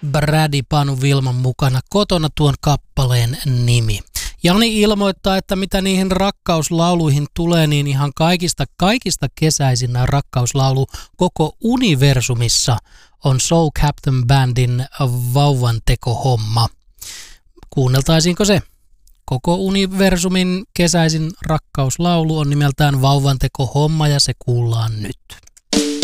Brady Panu Vilman mukana kotona tuon kappaleen nimi. Jani ilmoittaa, että mitä niihin rakkauslauluihin tulee, niin ihan kaikista kesäisin rakkauslaulu koko universumissa on Soul Captain Bandin Vauvantekohomma. Kuunneltaisiinko se? Koko universumin kesäisin rakkauslaulu on nimeltään Vauvantekohomma ja se kuullaan nyt.